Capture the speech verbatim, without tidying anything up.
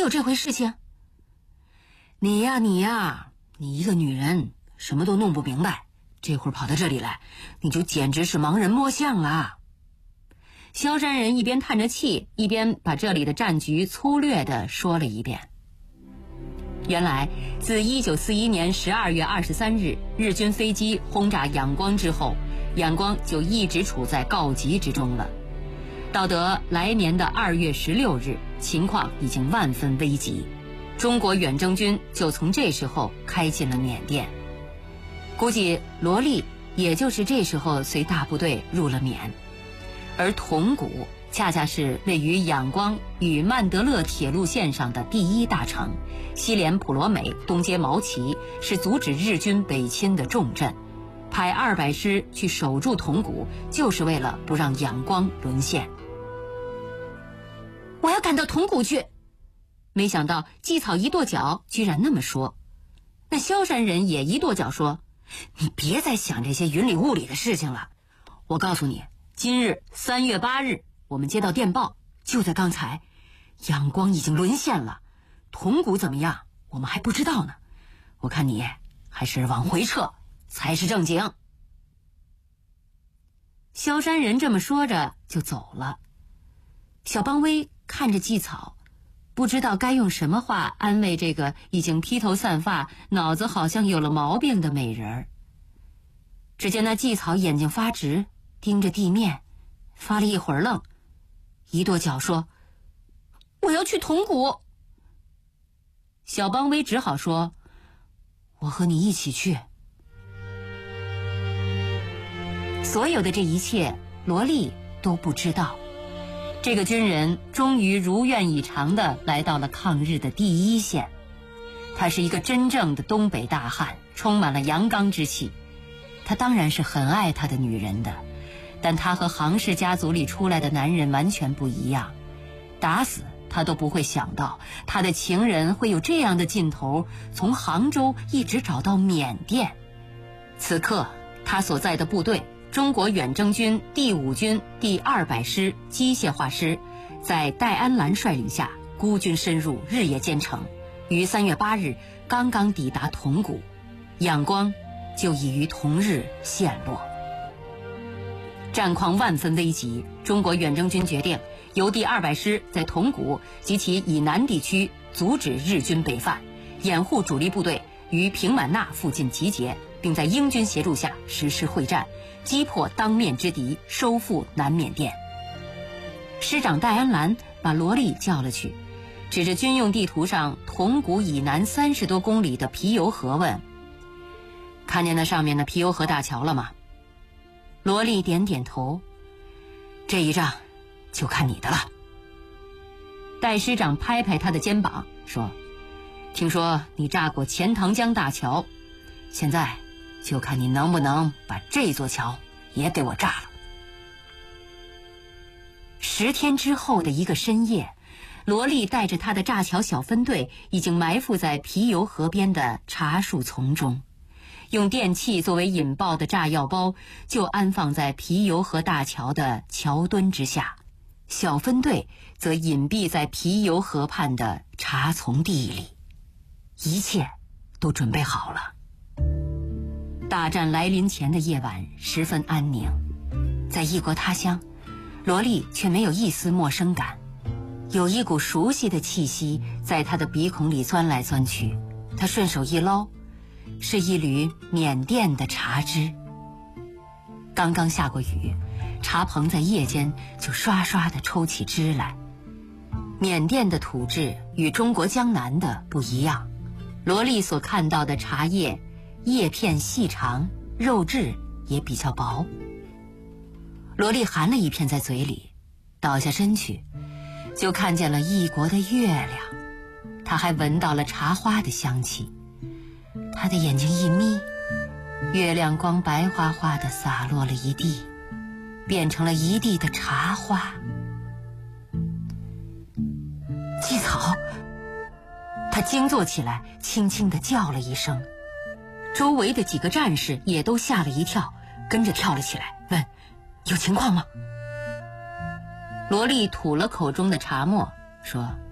这回事情？你呀你呀，你一个女人什么都弄不明白，这会儿跑到这里来，你就简直是盲人摸象了。萧山人一边叹着气，一边把这里的战局粗略地说了一遍。原来自一九四一年十二月二十三日日军飞机轰炸仰光之后，仰光就一直处在告急之中了。到得来年的二月十六日，情况已经万分危急，中国远征军就从这时候开进了缅甸。估计罗丽也就是这时候随大部队入了缅，而铜鼓恰恰是位于仰光与曼德勒铁路线上的第一大城，西连普罗美，东接毛奇，是阻止日军北侵的重镇。派二百师去守住铜鼓，就是为了不让仰光沦陷。我要赶到铜鼓去。没想到季草一跺脚，居然那么说。那萧山人也一跺脚说：你别再想这些云里雾里的事情了。我告诉你，今日三月八日，我们接到电报，就在刚才，仰光已经沦陷了，铜鼓怎么样，我们还不知道呢。我看你还是往回撤才是正经。萧山人这么说着就走了。小邦威看着季草，不知道该用什么话安慰这个已经披头散发、脑子好像有了毛病的美人儿。只见那季草眼睛发直，盯着地面，发了一会儿愣，一跺脚说：我要去铜鼓。小邦威只好说：我和你一起去。所有的这一切，罗丽都不知道。这个军人终于如愿以偿地来到了抗日的第一线。他是一个真正的东北大汉，充满了阳刚之气。他当然是很爱他的女人的，但他和杭氏家族里出来的男人完全不一样。打死他都不会想到，他的情人会有这样的劲头，从杭州一直找到缅甸。此刻他所在的部队中国远征军第五军第二百师机械化师，在戴安澜率领下孤军深入，日夜兼程，于三月八日刚刚抵达铜鼓，仰光就已于同日陷落。战况万分危急，中国远征军决定由第二百师在铜鼓及其以南地区阻止日军北犯，掩护主力部队于平满纳附近集结，并在英军协助下实施会战，击破当面之敌，收复南缅甸。师长戴安澜把罗丽叫了去，指着军用地图上铜鼓以南三十多公里的皮尤河问：看见那上面的皮尤河大桥了吗？罗丽点点头。这一仗就看你的了。戴师长拍拍他的肩膀说：听说你炸过钱塘江大桥，现在就看你能不能把这座桥也给我炸了。十天之后的一个深夜，罗丽带着他的炸桥小分队已经埋伏在皮尤河边的茶树丛中，用电器作为引爆的炸药包就安放在皮尤河大桥的桥墩之下，小分队则隐蔽在皮尤河畔的茶丛地里。一切都准备好了。大战来临前的夜晚十分安宁，在异国他乡，罗丽却没有一丝陌生感，有一股熟悉的气息在她的鼻孔里钻来钻去。她顺手一捞，是一缕缅甸的茶汁。刚刚下过雨，茶棚在夜间就刷刷地抽起汁来。缅甸的土质与中国江南的不一样，罗丽所看到的茶叶叶片细长，肉质也比较薄。罗丽含了一片在嘴里，倒下身去，就看见了异国的月亮。她还闻到了茶花的香气。她的眼睛一眯，月亮光白花花的洒落了一地，变成了一地的茶花。季草！他惊坐起来，轻轻地叫了一声。周围的几个战士也都吓了一跳，跟着跳了起来，问：有情况吗？罗丽吐了口中的茶沫，说：